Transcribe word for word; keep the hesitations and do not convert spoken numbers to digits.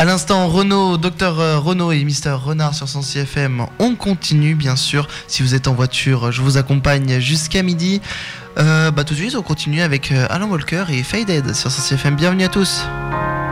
À l'instant, Renaud, docteur Renaud et Mister Renard sur cent six F M. On continue, bien sûr. Si vous êtes en voiture, je vous accompagne jusqu'à midi. Euh, bah, tout de suite, on continue avec Alan Walker et Faded sur cent six F M. Bienvenue à tous.